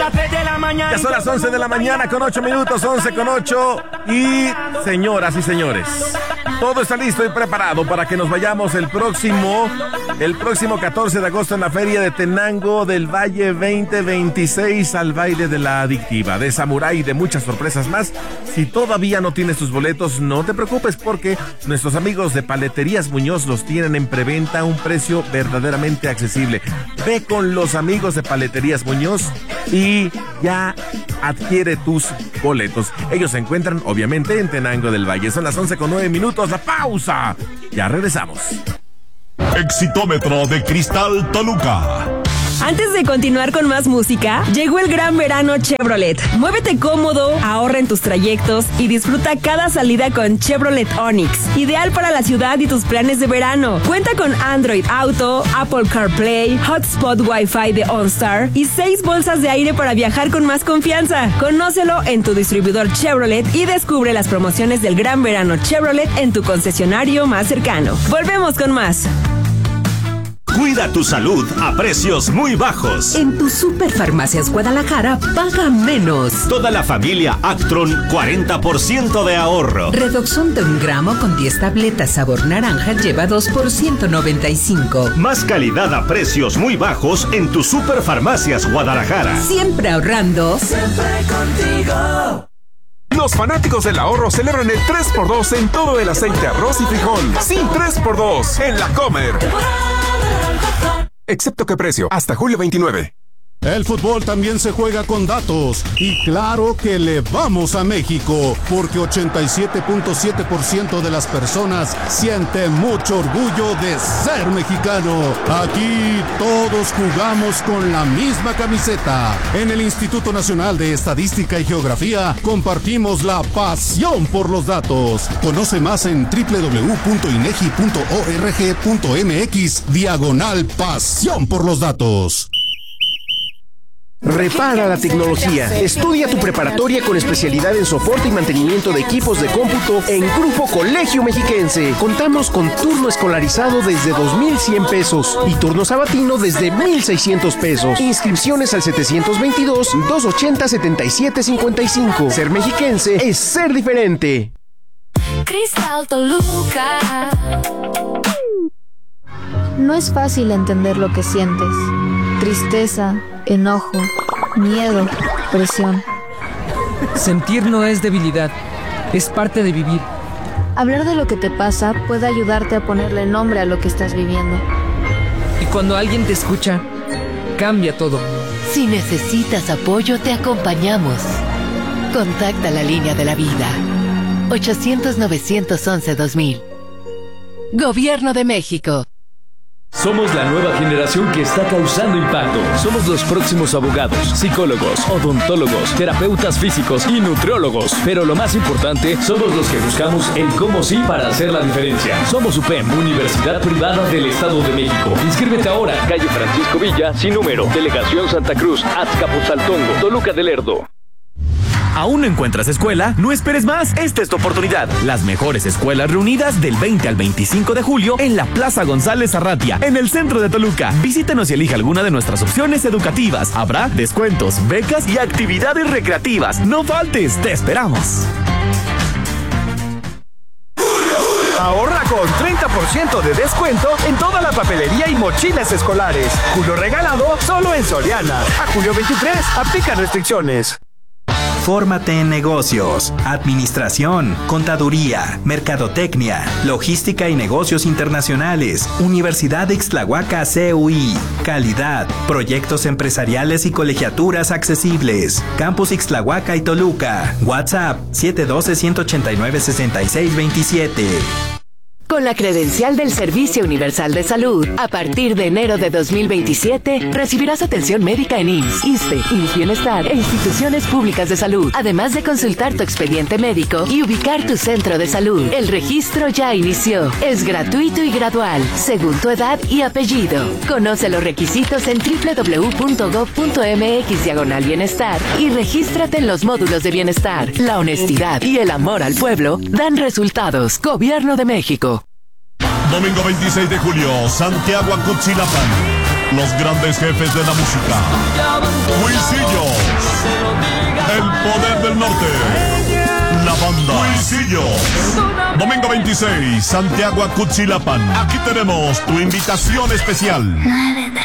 Ya son las 11 de la mañana con 8 minutos, 11 con 8. Y señoras y señores, todo está listo y preparado para que nos vayamos el próximo 14 de agosto en la Feria de Tenango del Valle 2026 al baile de la adictiva, de Samurái y de muchas sorpresas más. Si todavía no tienes tus boletos, no te preocupes porque nuestros amigos de Paleterías Muñoz los tienen en preventa a un precio verdaderamente accesible. Ve con los amigos de Paleterías Muñoz y ya adquiere tus boletos. Ellos se encuentran obviamente en Tenango del Valle. Son las 11 con 9 minutos. La pausa. Ya regresamos. Exitómetro de Cristal Toluca. Antes de continuar con más música, llegó el gran verano Chevrolet. Muévete cómodo, ahorra en tus trayectos y disfruta cada salida con Chevrolet Onix. Ideal para la ciudad y tus planes de verano. Cuenta con Android Auto, Apple CarPlay, Hotspot Wi-Fi de OnStar y 6 bolsas de aire para viajar con más confianza. Conócelo en tu distribuidor Chevrolet y descubre las promociones del gran verano Chevrolet en tu concesionario más cercano. Volvemos con más. Cuida tu salud a precios muy bajos. En tu Superfarmacias Guadalajara, paga menos. Toda la familia Actron, 40% de ahorro. Redoxón de 1 gramo con 10 tabletas sabor naranja lleva 2 por 195. Más calidad a precios muy bajos en tu Superfarmacias Guadalajara. Siempre ahorrando. Siempre contigo. Los fanáticos del ahorro celebran el 3x2 en todo el aceite, arroz y frijol. Sí, 3x2 en La Comer. Excepto qué precio, hasta julio 29. El fútbol también se juega con datos y claro que le vamos a México porque 87.7% de las personas siente mucho orgullo de ser mexicano. Aquí todos jugamos con la misma camiseta. En el Instituto Nacional de Estadística y Geografía compartimos la pasión por los datos. Conoce más en www.inegi.org.mx/pasión por los datos. Repara la tecnología. Estudia tu preparatoria con especialidad en soporte y mantenimiento de equipos de cómputo en Grupo Colegio Mexiquense. Contamos con turno escolarizado desde 2,100 pesos y turno sabatino desde 1,600 pesos. Inscripciones al 722-280-7755. Ser mexiquense es ser diferente. Cristal Toluca. No es fácil entender lo que sientes. Tristeza, enojo, miedo, presión. Sentir no es debilidad, es parte de vivir. Hablar de lo que te pasa puede ayudarte a ponerle nombre a lo que estás viviendo. Y cuando alguien te escucha, cambia todo. Si necesitas apoyo, te acompañamos. Contacta la línea de la vida. 800-911-2000. Gobierno de México. Somos la nueva generación que está causando impacto. Somos los próximos abogados, psicólogos, odontólogos, terapeutas físicos y nutriólogos. Pero lo más importante, somos los que buscamos el cómo sí para hacer la diferencia. Somos UPEM, Universidad Privada del Estado de México. Inscríbete ahora, calle Francisco Villa, sin número, Delegación Santa Cruz, Azcapotzaltongo, Toluca del Lerdo. ¿Aún no encuentras escuela? No esperes más. Esta es tu oportunidad. Las mejores escuelas reunidas del 20 al 25 de julio en la Plaza González Arratia, en el centro de Toluca. Visítanos y elija alguna de nuestras opciones educativas. Habrá descuentos, becas y actividades recreativas. No faltes, te esperamos. Ahorra con 30% de descuento en toda la papelería y mochilas escolares. Julio regalado solo en Soriana. A julio 23, aplica restricciones. Fórmate en negocios, administración, contaduría, mercadotecnia, logística y negocios internacionales. Universidad de Ixtlahuaca CUI. Calidad, proyectos empresariales y colegiaturas accesibles. Campus Ixtlahuaca y Toluca. WhatsApp 712-189-6627. Con la credencial del Servicio Universal de Salud, a partir de enero de 2027, recibirás atención médica en IMSS, ISSSTE, IMSS Bienestar e instituciones públicas de salud, además de consultar tu expediente médico y ubicar tu centro de salud. El registro ya inició. Es gratuito y gradual, según tu edad y apellido. Conoce los requisitos en www.gov.mx/bienestar y regístrate en los módulos de bienestar. La honestidad y el amor al pueblo dan resultados. Gobierno de México. Domingo 26 de julio, Santiago Acutzilapán. Los grandes jefes de la música. Huisillos. El poder del norte. La banda Huisillos. Domingo 26, Santiago Acuchilapan. Aquí tenemos tu invitación especial.